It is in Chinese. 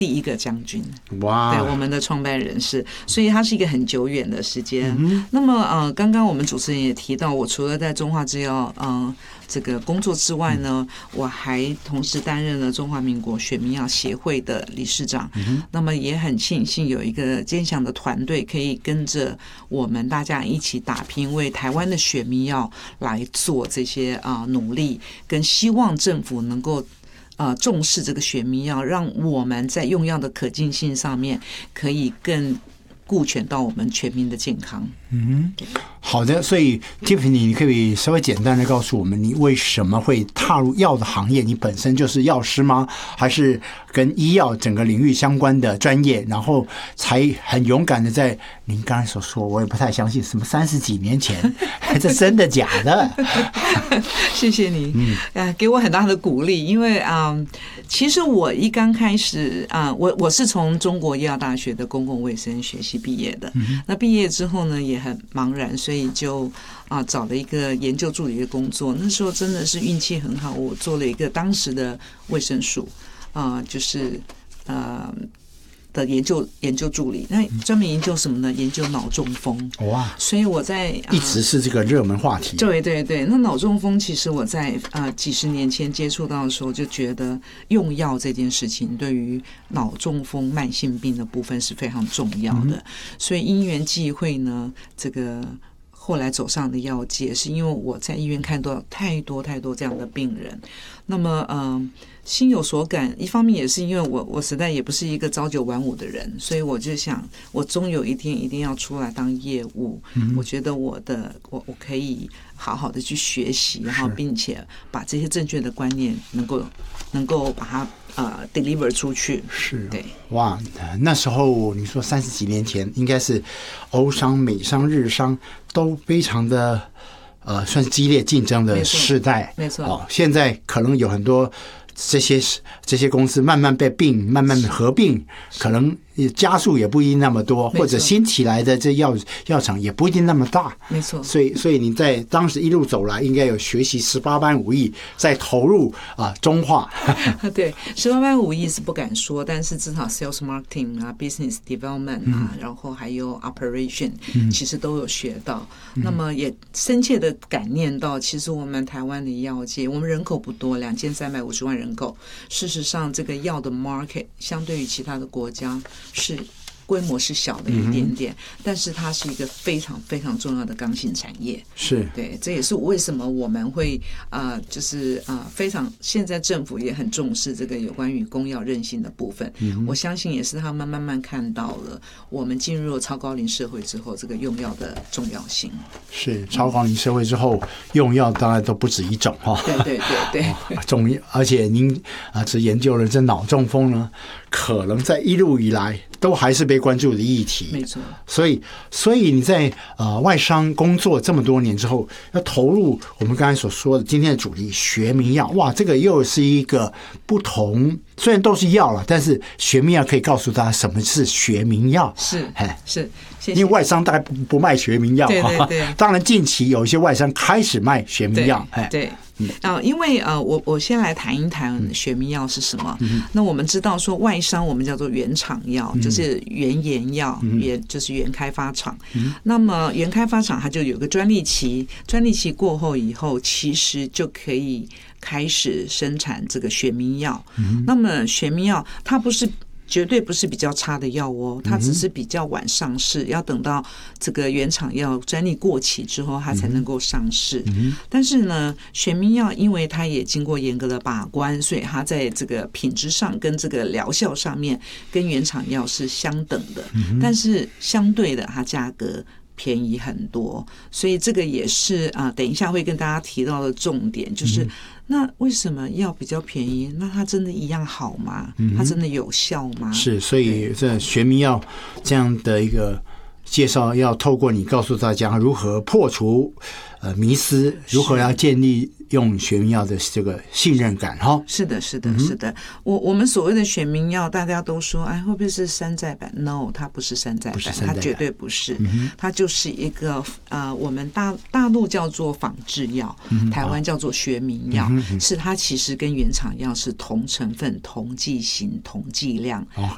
第一个将军， 哇， 对，我们的创办人是，所以它是一个很久远的时间。那么刚刚我们主持人也提到，我除了在中华制药这个工作之外呢，我还同时担任了中华民国血民药协会的理事长。那么也很庆幸有一个坚强的团队，可以跟着我们大家一起打拼，为台湾的血民药来做这些努力，跟希望政府能够重视这个血民药，让我们在用药的可进性上面可以更顾全到我们全民的健康。 好的，所以 Tiffany， 你可以稍微简单的告诉我们，你为什么会踏入药的行业？你本身就是药师吗？还是跟医药整个领域相关的专业，然后才很勇敢的在您刚才所说，我也不太相信，什么30几年前，这真的假的？ 谢谢你，给我很大的鼓励，因为其实我一刚开始我是从中国医药大学的公共卫生学系毕业的。那毕业之后呢，也很茫然，所以就找了一个研究助理的工作。那时候真的是运气很好，我做了一个当时的卫生署就是的研究助理，那专门研究什么呢？研究脑中风。哇！所以我在一直是这个热门话题。 对对对，那脑中风其实我在几十年前接触到的时候，就觉得用药这件事情对于脑中风慢性病的部分是非常重要的。所以因缘际会呢，这个后来走上的药界，是因为我在医院看到太多这样的病人。那么心有所感，一方面也是因为我实在也不是一个朝9晚5的人，所以我就想，我终有一天一定要出来当业务。我觉得我可以好好的去学习，然后并且把这些正确的观念能够把它deliver 出去。 是， 对， 哇，那时候你说30几年前，应该是欧商、美商、日商都非常的算是激烈竞争的世代。 没错。 现在可能有很多这些公司慢慢被慢慢合并，可能加速也不一定那么多，或者新起来的这药厂也不一定那么大。 没错。 所以你在当时一路走来，应该有学习18般武艺，再投入中化。 对，18般武艺是不敢说，但是至少 sales marketing business development 然后还有 operation，其实都有学到。那么也深切的感念到，其实我们台湾的药界，我们人口不多，2350万人口，事实上这个药的 market 相对于其他的国家是规模是小的一点点，但是它是一个非常非常重要的刚性产业。 是， 对，这也是为什么我们会就是非常，现在政府也很重视这个有关于公药韧性的部分。我相信也是他们慢慢看到了我们进入了超高龄社会之后，这个用药的重要性。 是，超高龄社会之后，用药当然都不止一种哈。 对对对对， 而且您只研究了这脑中风呢，可能在一路以来都还是被关注的议题。 没错。 所以你在外商工作这么多年之后，要投入我们刚才所说的今天的主题学名药，哇，这个又是一个不同，虽然都是药了，但是学名药可以告诉大家什么是学名药。 是，谢谢。 因为外商大概不卖学名药。 对对对。 当然近期有一些外商开始卖学名药。 对。因为我先来谈一谈学名药是什么。那我们知道说外商我们叫做原厂药，就是原研药，就是原开发厂。那么原开发厂它就有个专利期，专利期过后以后，其实就可以开始生产这个学名药。那么学名药它绝对不是比较差的药哦，它只是比较晚上市，要等到这个原厂药专利过期之后，它才能够上市。但是呢，学名药因为它也经过严格的把关，所以它在这个品质上跟这个疗效上面跟原厂药是相等的，但是相对的它价格便宜很多，所以这个也是等一下会跟大家提到的重点，就是那为什么药比较便宜？那它真的一样好吗？它真的有效吗？ 是，所以这学名药这样的一个介绍，要透过你告诉大家如何破除迷思，如何要建立用学名药的这个信任感哈。 是的，是的，是的。我们所谓的学名药，大家都说，哎，会不会是山寨版 ？No， 它不是山寨版，它绝对不是。它就是一个我们大陆叫做仿制药，台湾叫做学名药，是它其实跟原厂药是同成分、同剂型、同剂量，